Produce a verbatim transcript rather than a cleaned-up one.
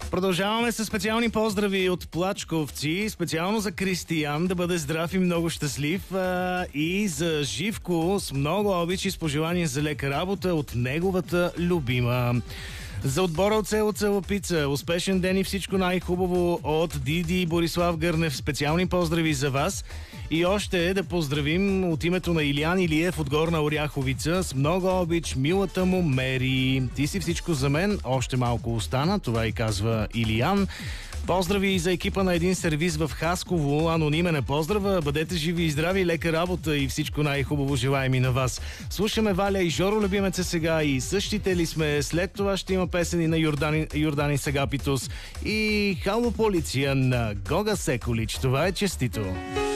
Продължаваме с специални поздрави от Плачковци, специално за Кристиян, да бъде здрав и много щастлив, а, и за Живко с много обич и с пожелание за лека работа от неговата любима. За отбора от село Целапица, успешен ден и всичко най-хубаво от Диди и Борислав Гърнев. Специални поздрави за вас. И още да поздравим от името на Илиян Илиев от Горна Оряховица с много обич милата му Мери. Ти си всичко за мен, още малко остана, това и казва Илиян. Поздрави и за екипа на един сервиз в Хасково. Анонимен е поздрава. Бъдете живи и здрави, лека работа и всичко най-хубаво желаем и на вас. Слушаме Валя и Жоро любимеца сега и същите ли сме. След това ще има песени на Йордани, Йордани Сагапитос и Хало Полиция на Гога Секолич. Това е честито.